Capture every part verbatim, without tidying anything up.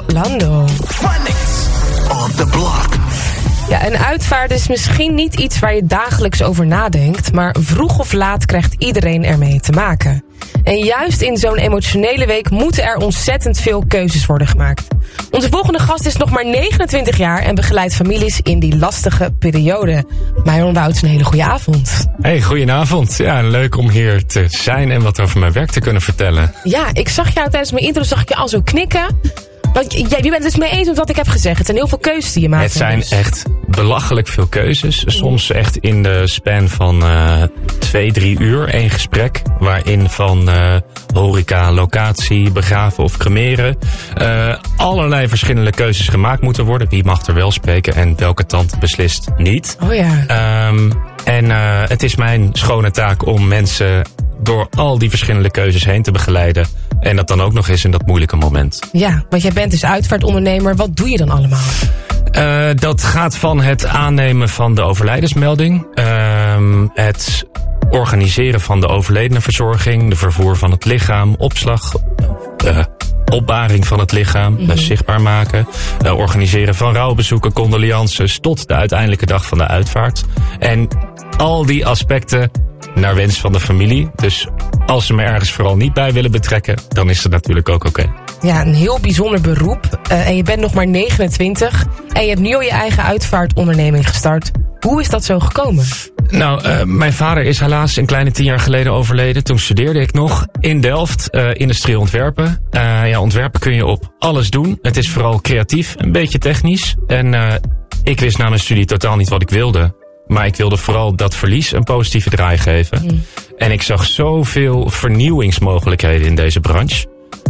Lando. Phonics on the block. Ja, een uitvaart is misschien niet iets waar je dagelijks over nadenkt, maar vroeg of laat krijgt iedereen ermee te maken. En juist in zo'n emotionele week moeten er ontzettend veel keuzes worden gemaakt. Onze volgende gast is nog maar negenentwintig jaar en begeleidt families in die lastige periode. Myron Wouts, een hele goede avond. Hey, goedenavond. Ja, leuk om hier te zijn en wat over mijn werk te kunnen vertellen. Ja, ik zag jou tijdens mijn intro, zag ik je al zo knikken. Want jij bent het dus mee eens met wat ik heb gezegd. Het zijn heel veel keuzes die je maakt. Het zijn dus. echt belachelijk veel keuzes. Soms echt in de span van uh, twee, drie uur één gesprek. Waarin van uh, horeca, locatie, begraven of cremeren. Uh, allerlei verschillende keuzes gemaakt moeten worden. Wie mag er wel spreken en welke tand beslist niet. Oh ja. Um, en uh, het is mijn schone taak om mensen door al die verschillende keuzes heen te begeleiden. En dat dan ook nog eens in dat moeilijke moment. Ja, want jij bent dus uitvaartondernemer. Wat doe je dan allemaal? Uh, dat gaat van het aannemen van de overlijdensmelding. Uh, het organiseren van de overledenenverzorging. De vervoer van het lichaam. Opslag. Uh, opbaring van het lichaam. Mm-hmm. Zichtbaar maken. Uh, organiseren van rouwbezoeken, condolences. Tot de uiteindelijke dag van de uitvaart. En al die aspecten naar wens van de familie. Dus als ze me ergens vooral niet bij willen betrekken, dan is het natuurlijk ook oké. Okay. Ja, een heel bijzonder beroep. Uh, en je bent nog maar negenentwintig. En je hebt nu al je eigen uitvaartonderneming gestart. Hoe is dat zo gekomen? Nou, uh, mijn vader is helaas een kleine tien jaar geleden overleden. Toen studeerde ik nog in Delft, uh, industrie ontwerpen. Uh, ja, ontwerpen kun je op alles doen. Het is vooral creatief, een beetje technisch. En uh, ik wist na mijn studie totaal niet wat ik wilde. Maar ik wilde vooral dat verlies een positieve draai geven. Mm. En ik zag zoveel vernieuwingsmogelijkheden in deze branche.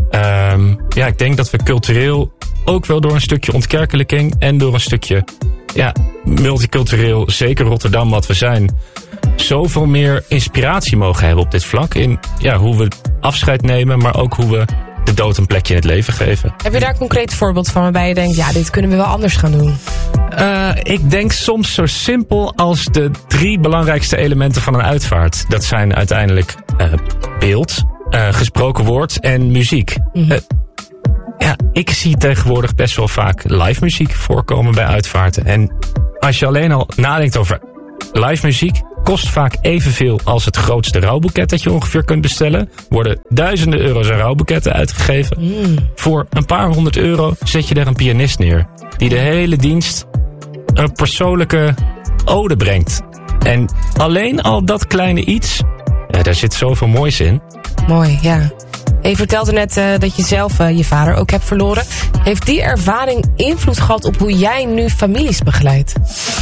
Um, ja, ik denk dat we cultureel ook wel door een stukje ontkerkelijking en door een stukje ja, multicultureel, zeker Rotterdam wat we zijn, zoveel meer inspiratie mogen hebben op dit vlak. In ja, hoe we afscheid nemen, maar ook hoe we de dood een plekje in het leven geven. Heb je daar een concreet voorbeeld van waarbij je denkt, ja, dit kunnen we wel anders gaan doen? Uh, ik denk soms zo simpel als de drie belangrijkste elementen van een uitvaart. Dat zijn uiteindelijk uh, beeld, uh, gesproken woord en muziek. Mm-hmm. Uh, ja, ik zie tegenwoordig best wel vaak live muziek voorkomen bij uitvaarten. En als je alleen al nadenkt over live muziek, kost vaak evenveel als het grootste rouwboeket dat je ongeveer kunt bestellen. Worden duizenden euro's aan rouwboeketten uitgegeven. Mm. Voor een paar honderd euro zet je daar een pianist neer. Die de hele dienst een persoonlijke ode brengt. En alleen al dat kleine iets, ja, daar zit zoveel moois in. Mooi, ja. Je vertelde net uh, dat je zelf uh, je vader ook hebt verloren. Heeft die ervaring invloed gehad op hoe jij nu families begeleidt?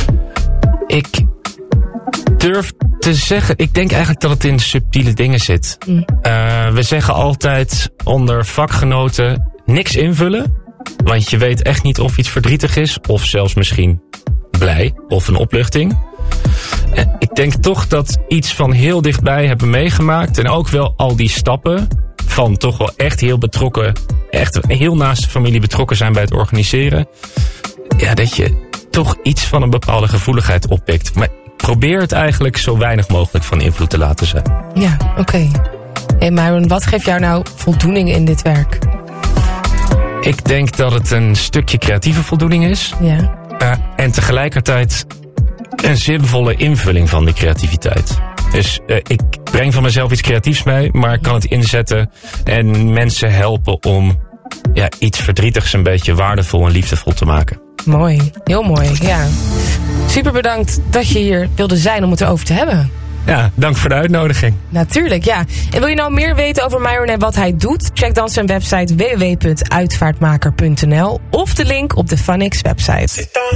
Ik durf te zeggen, ik denk eigenlijk dat het in subtiele dingen zit. Mm. Uh, we zeggen altijd onder vakgenoten niks invullen. Want je weet echt niet of iets verdrietig is. Of zelfs misschien blij. Of een opluchting. Uh, ik denk toch dat iets van heel dichtbij hebben meegemaakt. En ook wel al die stappen van toch wel echt heel betrokken, echt heel naast de familie betrokken zijn bij het organiseren. Ja, dat je toch iets van een bepaalde gevoeligheid oppikt. Maar probeer het eigenlijk zo weinig mogelijk van invloed te laten zijn. Ja, oké. Okay. Hey Myron, wat geeft jou nou voldoening in dit werk? Ik denk dat het een stukje creatieve voldoening is. Ja. Uh, en tegelijkertijd een zinvolle invulling van die creativiteit. Dus uh, ik breng van mezelf iets creatiefs mee, maar ik kan het inzetten en mensen helpen om ja, iets verdrietigs een beetje waardevol en liefdevol te maken. Mooi, heel mooi, ja. Super bedankt dat je hier wilde zijn om het erover te hebben. Ja, dank voor de uitnodiging. Natuurlijk, ja. En wil je nou meer weten over Myron en wat hij doet? Check dan zijn website w w w punt uitvaartmaker punt n l of de link op de Phonics website.